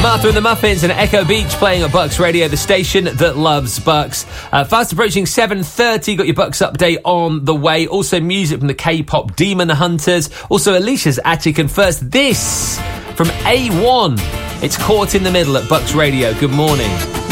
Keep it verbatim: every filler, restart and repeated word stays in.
Martha and the Muffins and Echo Beach playing at Bucks Radio, the station that loves Bucks. Uh, fast approaching seven thirty, got your Bucks update on the way. Also music from the K-pop Demon Hunters. Also Alicia's Attic. And first, this from A one. It's Caught in the Middle at Bucks Radio. Good morning.